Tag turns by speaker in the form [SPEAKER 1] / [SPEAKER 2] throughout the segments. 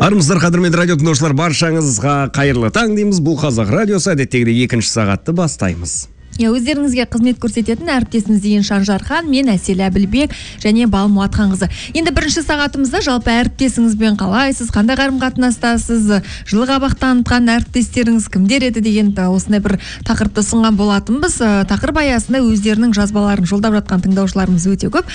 [SPEAKER 1] Армысыздар, қадірменді радио тыңдаушылар, баршаңызға қайырлы таң дейміз. Бұл Қазақ радиосы, әдеттегідей екінші сағатты бастаймыз.
[SPEAKER 2] Өздеріңізге қызмет көрсететін әріптесіміз деген Шанжархан, мен Әсел Әбілбек және Балым Муатханқызы. Енді бірінші сағатымызда жалпы әріптесіңізбен қалайсыз, қандай қарым-қатынастасыз, жылы қабақ танытқан әріптестеріңіз кімдер еді деген осындай бір тақырыпты ұсынған болатынбыз. Тақырып аясында өздерінің жазбаларын жолдап жатқан тыңдаушыларымыз өте көп.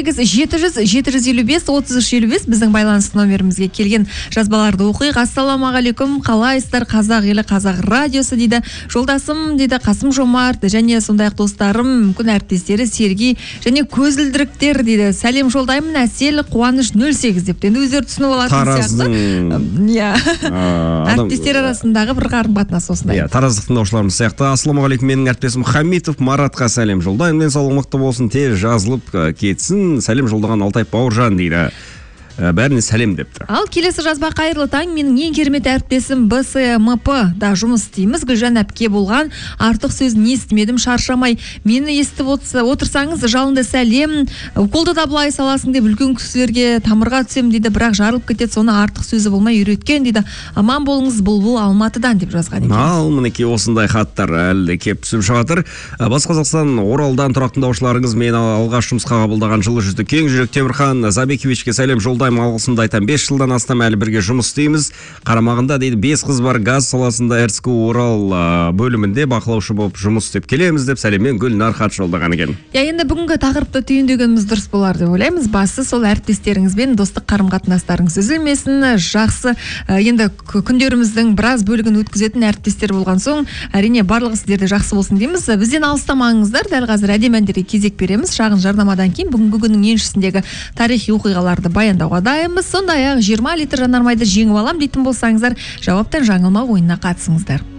[SPEAKER 2] 8-700-755-3355 біздің байланыс номерімізге келген жазбаларды оқиық. Ассаламағалейкум, қалайсыздар, қазақ елі, қазақ радиосы дейді. Жолдасым дейді Қасым Жомарт, және сондай-ақ достарым, мүмкін әріптестері Сергей және көзілдіріктер дейді. Сәлем жолдаймын, Әсел, Қуаныш 08 деп. Енді өздері түсініп алатын сияқты. Әріптестер арасындағы бір қарым-қатынас осындай.
[SPEAKER 1] Тараздық тыңдаушыларымыз сияқты. Ассаламағалейкум, менің әріптесім Хамитов Маратқа сәлем жолдаймын. Денсаулығы мықты болсын, тез жазылып кетсін. Сәлем жолдаған Алтай Бауыржан дейді. Бәріне сәлем депті.
[SPEAKER 2] Ал келесі жазба қайырлы таң, менің ең керемет әріптесім БСМП да жұмыс істейміз. Гүлжан әпке болған, артық сөзін естімедім, шаршамай. Мені естіп отырсаңыз, жалынды сәлем. Уколды да былай саласың деп үлкен кісілерге тамырға түсем дейді, бірақ жарылып кетеді, соны артық сөзі болмай үйреткен дейді. Аман болыңыз, Бұлбұл Алматыдан деп жазған екен.
[SPEAKER 1] Ал мінекей осындай хаттар әлі кеп түсіп жатыр. Батыс Қазақстан Оралдан тұрақты тыңдаушыларыңыз мені алғаш жұмысқа қабылдаған жылы жүзді кең жүрек Темірхан Забековичке сәлем жолдаймын. Алғысымды айтам, 5 жылдан астам әлі бірге жұмыс істейміз. Қарамағында дейді 5 қыз бар, газ саласында РСК Орал бөлімінде бақылаушы болып жұмыс істеп келеміз деп сәлеммен Гүлнар хат жолдаған екен.
[SPEAKER 2] Енді бүгінгі тақырыпты түйіндегеніміз дұрыс болар деп ойлаймыз. Басы сол әріптестеріңізбен достық қарым-қатынастарыңыз үзілмесін. Жақсы, енді күндеріміздің біраз бөлігін өткізетін әріптестер болған соң, әрине барлығы сіздерде жақсы болсын дейміз. Бізден алыстамаңыздар, дәл қазір әдем әндерге кезек береміз. Шағын жарнамадан кейін бүгінгі күннің еншісіндегі тарихи оқиғаларды баяндауға дайынбыз. Сондай-ақ 20 литр жанармайды жеңіп алам дейтін болсаңыздар, жауаптан жаңылмау ойынына қатысыңыздар.